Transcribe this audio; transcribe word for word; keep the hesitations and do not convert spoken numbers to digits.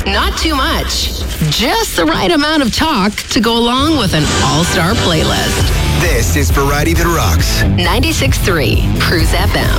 Not too much. Just the right amount of talk to go along with an all-star playlist. This is Variety That Rocks. ninety-six point three Cruise F M.